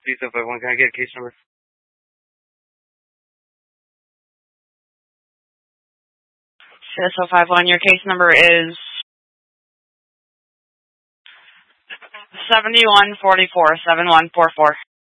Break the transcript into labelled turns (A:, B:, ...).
A: B751, can I get a case number?
B: CS051, your case number is 7144, 7144.